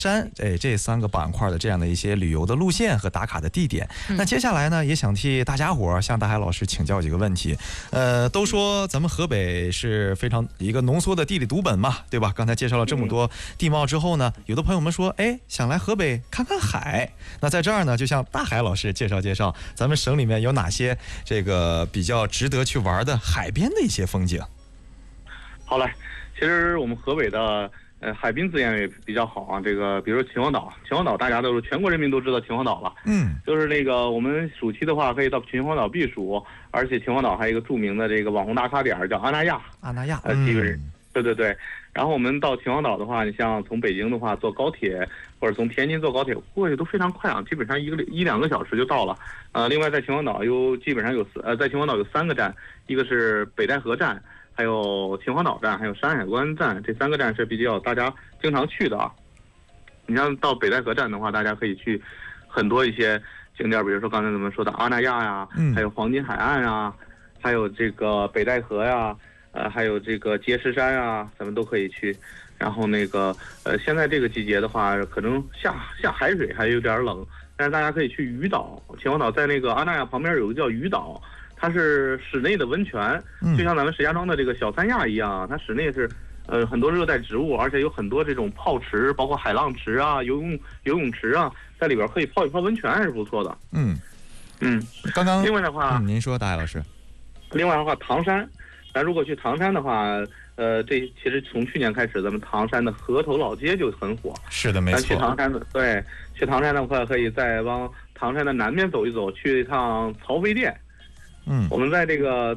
山，这3个板块的这样的一些旅游的路线和打卡的地点。那接下来呢，也想替大家伙向大海老师请教几个问题。都说咱们河北是非常一个浓缩的地理读本嘛，对吧？刚才介绍了这么多地貌之后呢，有的朋友们说，想来河北看看海。那在这儿呢，就向大海老师介绍介绍咱们省里面有哪些这个比较值得去玩的海边的一些风景。 好嘞，其实我们河北的海滨资源也比较好啊。这个比如说秦皇岛，秦皇岛大家都是全国人民都知道秦皇岛了。就是那个我们暑期的话可以到秦皇岛避暑，而且秦皇岛还有一个著名的这个网红打卡点叫阿那亚。基本对。然后我们到秦皇岛的话，你像从北京的话坐高铁，或者从天津坐高铁过去都非常快啊，基本上一两个小时就到了。另外在秦皇岛基本上在秦皇岛有3个站，一个是北戴河站，还有秦皇岛站，还有山海关站，这3个站是比较大家经常去的啊。你像到北戴河站的话，大家可以去很多一些景点，比如说刚才咱们说的阿那亚呀，还有黄金海岸呀，还有这个北戴河呀，还有这个碣石山啊，咱们都可以去。然后那个现在这个季节的话，可能下海水还有点冷，但是大家可以去鱼岛。秦皇岛在那个阿那亚旁边有个叫鱼岛，它是室内的温泉，就像咱们石家庄的这个小三亚一样，它室内是很多热带植物，而且有很多这种泡池，包括海浪池啊、游泳池啊，在里边可以泡一泡温泉，还是不错的。 刚刚另外的话， 您说大海老师。另外的话，唐山，咱如果去唐山的话，这其实从去年开始，咱们唐山的河头老街就很火。 是的，没错。 去唐山的话，可以再往唐山的南边走一走，去一趟曹妃甸。我们在那个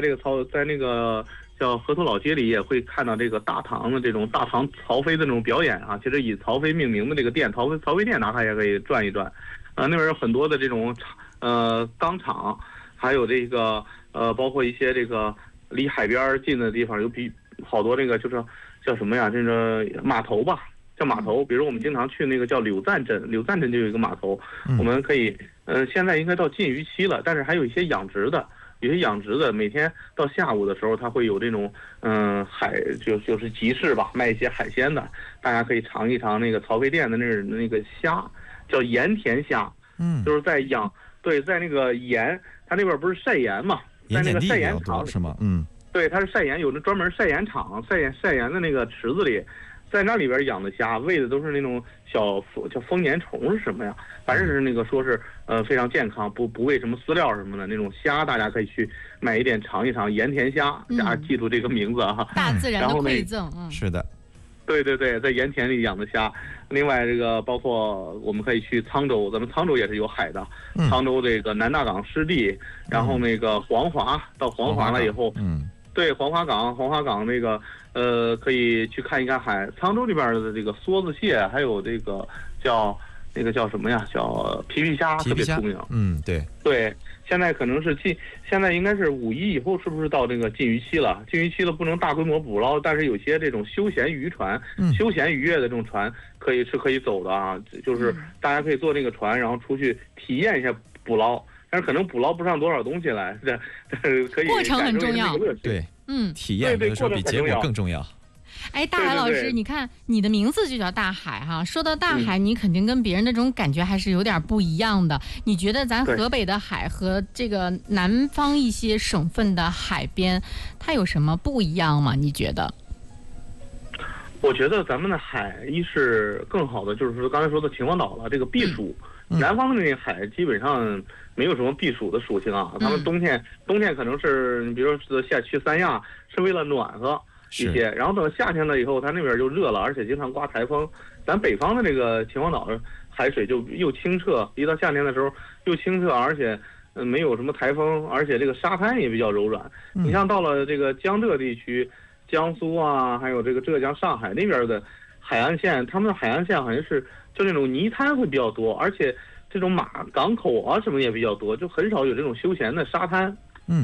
叫河头老街里也会看到这个大唐的这种大唐曹妃的这种表演啊。其实以曹妃命名的这个店曹妃甸，大家也可以转一转。那边有很多的这种钢厂，还有这个包括一些这个离海边近的地方，有好多这个就是叫什么呀？这个码头吧，叫码头。比如我们经常去那个叫柳赞镇，柳赞镇就有一个码头。我们可以现在应该到禁渔期了，但是还有一些养殖的。每天到下午的时候，它会有这种就是集市吧，卖一些海鲜的，大家可以尝一尝那个曹妃甸的那个虾，叫盐田虾。就是在那个盐，它那边不是晒盐嘛，在那个晒盐场是吗？ 对，它是晒盐，有那专门晒盐场，晒盐的那个池子里，在那里边养的虾，喂的都是那种叫丰年虫是什么呀？反正是那个说是非常健康，不喂什么饲料什么的那种虾，大家可以去买一点尝一尝盐田虾，大家记住这个名字啊。 大自然的馈赠， 是的。 对，在盐田里养的虾。另外这个包括我们可以去沧州，咱们沧州也是有海的。沧州这个南大港湿地，然后那个黄华，到黄华了以后，对，黄花岗那个可以去看一看海。沧州这边的这个梭子蟹，还有这个叫什么呀？叫皮皮虾，特别出名。对，现在可能是现在应该是5一以后，是不是到这个禁渔期了？禁渔期了，不能大规模捕捞，但是有些这种休闲渔船、休闲渔业的这种船可以走的啊。就是大家可以坐那个船，然后出去体验一下捕捞，但是可能捕捞不上多少东西来，可以过程很重要。 对，体验有的时候比结果更重要。 大海老师，你看你的名字就叫大海哈。说到大海，你肯定跟别人那种感觉还是有点不一样的。你觉得咱河北的海和这个南方一些省份的海边，它有什么不一样吗？你觉得？ 我觉得咱们的海一是更好的，就是说刚才说的秦皇岛了，这个避暑。南方的那个海基本上没有什么避暑的属性啊。他们冬天可能是你比如说去三亚是为了暖和一些，然后等夏天了以后，它那边就热了，而且经常刮台风。咱北方的这个秦皇岛海水就又清澈，一到夏天的时候又清澈，而且没有什么台风，而且这个沙滩也比较柔软。你像到了这个江浙地区，江苏啊，还有这个浙江、上海那边的海岸线，他们的海岸线好像是就那种泥滩会比较多，而且这种港口啊什么也比较多，就很少有这种休闲的沙滩。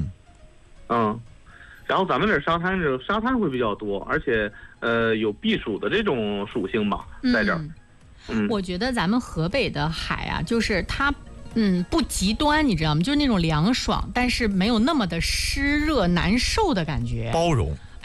然后咱们这沙滩会比较多，而且有避暑的这种属性吧，在这儿。 我觉得咱们河北的海啊，就是它不极端，你知道吗？就是那种凉爽，但是没有那么的湿热难受的感觉。 包容。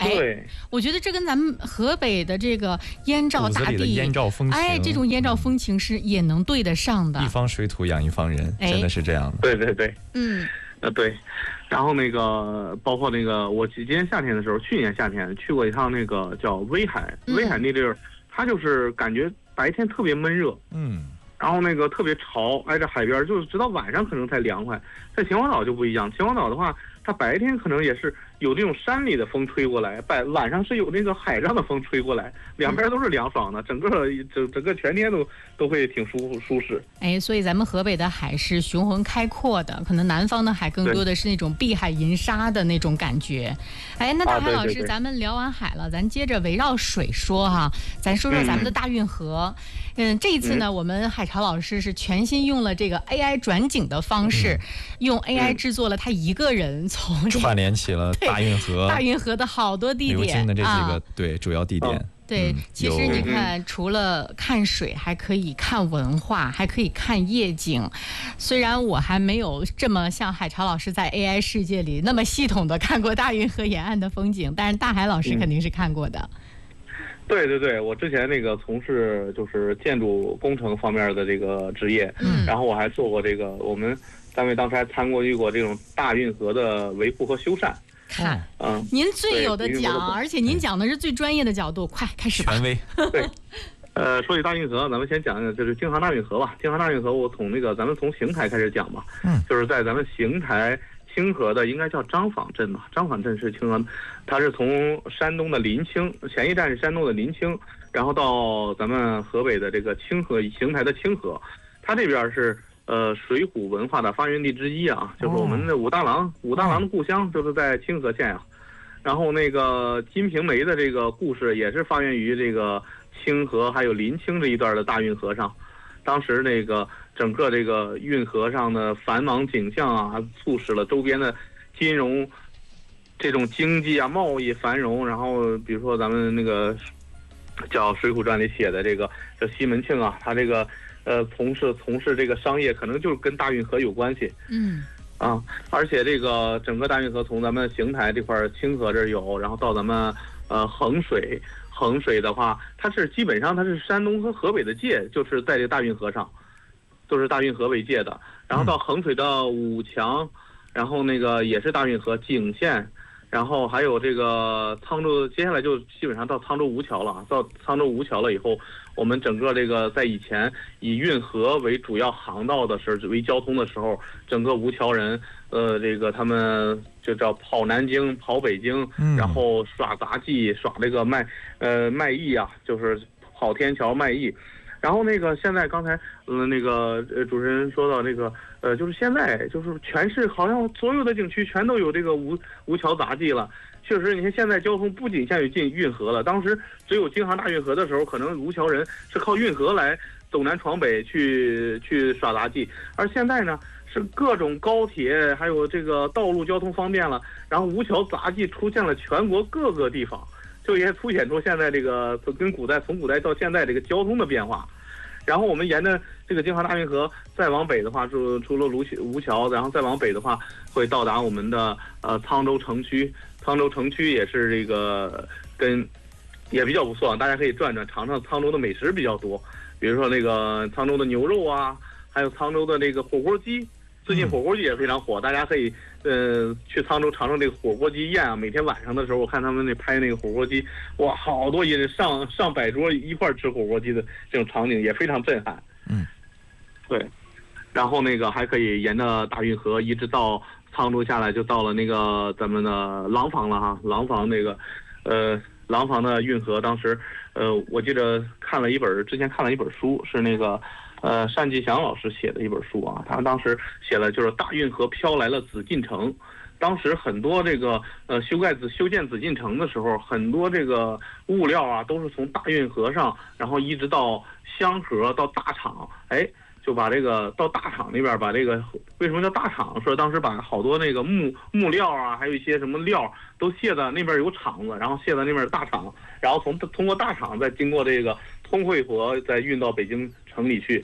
哎，我觉得这跟咱们河北的这个燕赵大地、 燕赵风情， 这种燕赵风情是也能对得上的。 一方水土养一方人，真的是这样的。 对对对，对。然后那个包括那个，我今年夏天的时候，去年夏天去过一趟那个叫威海，威海那地儿，它就是感觉白天特别闷热，然后那个特别潮，挨着海边，就是直到晚上可能才凉快。在秦皇岛就不一样，秦皇岛的话，它白天可能也是有这种山里的风吹过来，晚上是有那个海上的风吹过来，两边都是凉爽的，整个全天都会挺舒适。 所以咱们河北的海是雄浑开阔的，可能南方的海更多的是那种碧海银沙的那种感觉。那大海老师，咱们聊完海了，咱接着围绕水说哈，咱说说咱们的大运河。这一次呢，我们海潮老师是全新用了这个 AI 转景的方式，用 AI 制作了他一个人从串联起了大运河的好多地点， 流经的这几个对主要地点。 对，其实你看，除了看水，还可以看文化，还可以看夜景。虽然我还没有这么像海潮老师在 AI 世界里那么系统的看过大运河沿岸的风景，但是大海老师肯定是看过的。 对对对，我之前那个从事就是建筑工程方面的这个职业，然后我还做过这个，我们单位当时还参与过这种大运河的维护和修缮。 看，您最有的讲，而且您讲的是最专业的角度，快开始吧。 权威。 对，说起大运河，咱们先讲讲就是京杭大运河吧。京杭大运河，我从咱们从邢台开始讲吧。就是在咱们邢台清河的应该叫张坊镇吧，张坊镇是清河，它是从山东的临清，前一站是山东的临清，然后到咱们河北的这个清河，邢台的清河，它这边是水浒文化的发源地之一啊，就是我们的武大郎的故乡就是在清河县啊。然后那个《金瓶梅》的这个故事也是发源于这个清河还有临清这一段的大运河上。当时那个整个这个运河上的繁忙景象啊，促使了周边的金融这种经济啊、贸易繁荣。然后比如说咱们那个叫《水浒传》里写的这个叫西门庆啊，他这个从事这个商业，可能就是跟大运河有关系。而且这个整个大运河从咱们邢台这块清河这儿有，然后到咱们衡水的话，它是基本上它是山东和河北的界，就是在这个大运河上，都是大运河为界的。然后到衡水的武强，然后那个也是大运河景县，然后还有这个沧州，接下来就基本上到沧州吴桥了。到沧州吴桥了以后，我们整个这个在以前以运河为主要航道的时候，为交通的时候，整个吴桥人这个他们就叫跑南京、跑北京，然后耍杂技、耍这个卖艺啊，就是跑天桥卖艺。然后那个现在刚才那个主持人说到这个就是现在就是全市好像所有的景区全都有这个吴桥杂技了。确实，你看现在交通不仅限于进运河了，当时只有京杭大运河的时候，可能吴桥人是靠运河来走南闯北去耍杂技，而现在呢是各种高铁还有这个道路交通方便了，然后吴桥杂技出现了全国各个地方，就也凸显出现在这个从古代到现在这个交通的变化。然后我们沿着这个京杭大运河再往北的话，就除了吴桥，然后再往北的话，会到达我们的沧州城区。沧州城区也是这个也比较不错，大家可以转转尝尝沧州的美食比较多，比如说那个沧州的牛肉啊，还有沧州的那个火锅鸡，最近火锅鸡也非常火，大家可以去沧州尝尝这个火锅鸡宴啊。每天晚上的时候，我看他们拍那个火锅鸡，哇，好多人上百桌一块吃火锅鸡的这种场景也非常震撼。对，然后那个还可以沿着大运河一直到沧州下来，就到了那个咱们的廊坊了哈。廊坊那个廊坊的运河，当时我记得之前看了一本书，是那个单霁翔老师写的一本书啊。他当时写了就是大运河飘来了紫禁城。当时很多这个修建紫禁城的时候，很多这个物料啊都是从大运河上，然后一直到香河到大厂，就把这个到大厂那边把这个，为什么叫大厂？说当时把好多那个木料啊，还有一些什么料都卸到那边有厂子，然后卸到那边大厂，然后通过大厂再经过这个通惠河再运到北京城里去。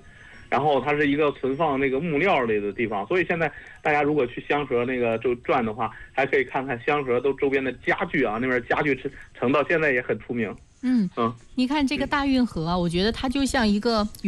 然后它是一个存放那个木料类的地方，所以现在大家如果去香河那个就转的话，还可以看看香河都周边的家具啊，那边家具城到现在也很出名。 你看这个大运河啊，我觉得它就像一个